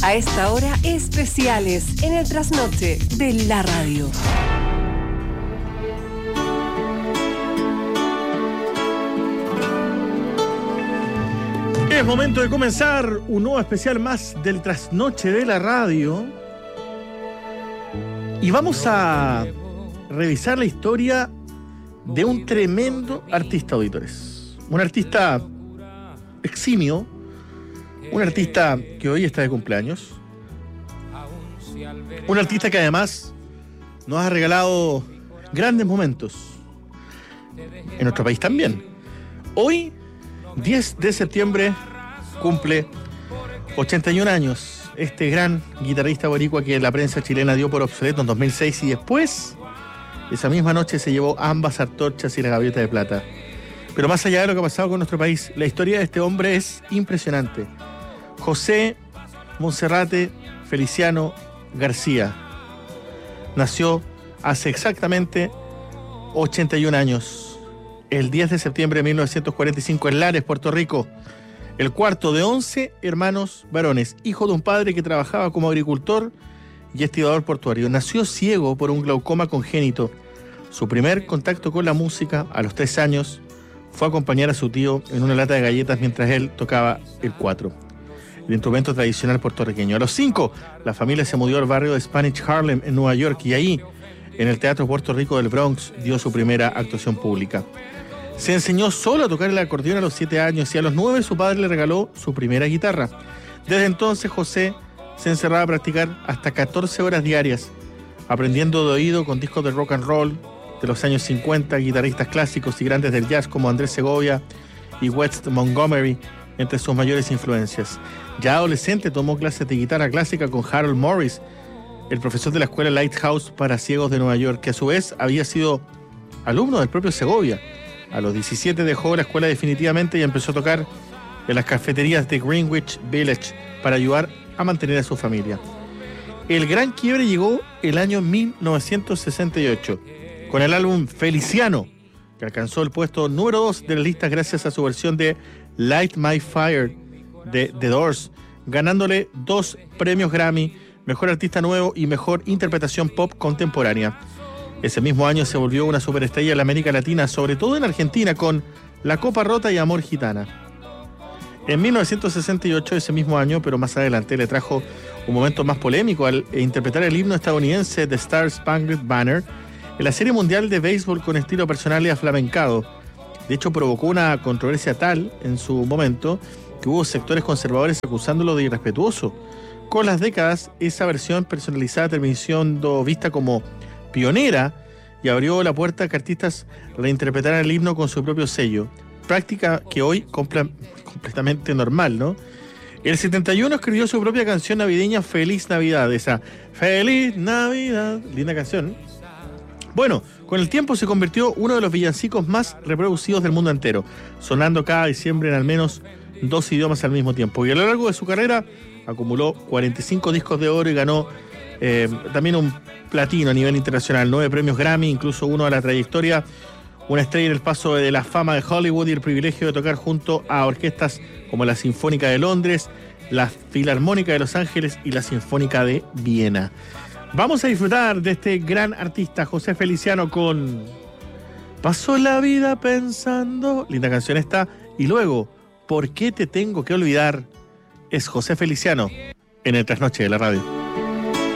A esta hora, especiales en el trasnoche de la radio. Es momento de comenzar un nuevo especial más del trasnoche de la radio. Y vamos a revisar la historia de un tremendo artista, auditores. Un artista eximio, un artista que hoy está de cumpleaños, un artista que además nos ha regalado grandes momentos en nuestro país también. Hoy, 10 de septiembre, cumple 81 años este gran guitarrista boricua que la prensa chilena dio por obsoleto en 2006 y después, esa misma noche, se llevó ambas antorchas y la gaviota de plata. Pero más allá de lo que ha pasado con nuestro país, la historia de este hombre es impresionante. José Monserrate Feliciano García nació hace exactamente 81 años, el 10 de septiembre de 1945 en Lares, Puerto Rico, el cuarto de 11 hermanos varones, hijo de un padre que trabajaba como agricultor y estibador portuario. Nació ciego por un glaucoma congénito. Su primer contacto con la música, a los 3 años, fue acompañar a su tío en una lata de galletas mientras él tocaba el cuatro, el instrumento tradicional puertorriqueño. A los 5, la familia se mudó al barrio de Spanish Harlem en Nueva York y ahí, en el Teatro Puerto Rico del Bronx, dio su primera actuación pública. Se enseñó solo a tocar el acordeón a los 7 años y a los 9 su padre le regaló su primera guitarra. Desde entonces José se encerraba a practicar hasta 14 horas diarias, aprendiendo de oído con discos de rock and roll de los años 50, guitarristas clásicos y grandes del jazz como Andrés Segovia y West Montgomery, entre sus mayores influencias. Ya adolescente tomó clases de guitarra clásica con Harold Morris, el profesor de la escuela Lighthouse para ciegos de Nueva York, que a su vez había sido alumno del propio Segovia. A los 17 dejó la escuela definitivamente y empezó a tocar en las cafeterías de Greenwich Village para ayudar a mantener a su familia. El gran quiebre llegó el año 1968 con el álbum Feliciano, que alcanzó el puesto número 2 de las listas gracias a su versión de Light My Fire de The Doors, ganándole 2 premios Grammy, Mejor Artista Nuevo y Mejor Interpretación Pop Contemporánea. Ese mismo año se volvió una superestrella en la América Latina, sobre todo en Argentina, con La Copa Rota y Amor Gitana. En 1968, ese mismo año, pero más adelante, le trajo un momento más polémico al interpretar el himno estadounidense The Star Spangled Banner en la Serie Mundial de Béisbol con estilo personal y aflamencado. De hecho, provocó una controversia tal en su momento que hubo sectores conservadores acusándolo de irrespetuoso. Con las décadas, esa versión personalizada terminó siendo vista como pionera y abrió la puerta a que artistas reinterpretaran el himno con su propio sello, práctica que hoy completamente normal, ¿no? El 71 escribió su propia canción navideña Feliz Navidad, esa Feliz Navidad, linda canción. Bueno, con el tiempo se convirtió uno de los villancicos más reproducidos del mundo entero, sonando cada diciembre en al menos 2 idiomas al mismo tiempo. Y a lo largo de su carrera acumuló 45 discos de oro y ganó también un platino a nivel internacional, 9 premios Grammy, incluso uno a la trayectoria, una estrella en el paso de la fama de Hollywood y el privilegio de tocar junto a orquestas como la Sinfónica de Londres, la Filarmónica de Los Ángeles y la Sinfónica de Viena. Vamos a disfrutar de este gran artista, José Feliciano, con Paso la vida pensando, linda canción esta, y luego, ¿Por qué te tengo que olvidar? Es José Feliciano en el Trasnoche de la Radio.